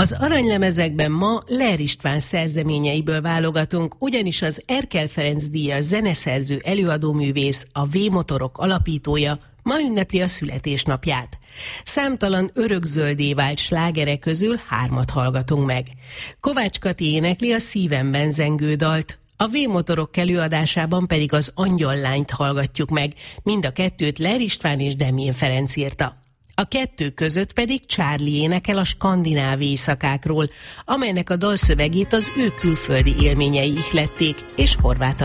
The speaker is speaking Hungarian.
Az aranylemezekben ma Ler István szerzeményeiből válogatunk, ugyanis az Erkel Ferenc díjas zeneszerző előadóművész, a V-motorok alapítója ma ünnepli a születésnapját. Számtalan örökzöldé vált slágere közül 3 hallgatunk meg. Kovács Kati énekli a Szívemben zengő dalt, a V-motorok előadásában pedig az Angyallányt hallgatjuk meg, mind a kettőt Ler István és Demjén Ferenc írta. A kettő között pedig Charlie énekel a skandináv éjszakákról, amelynek a dalszövegét az ő külföldi élményei ihlették, és Horváth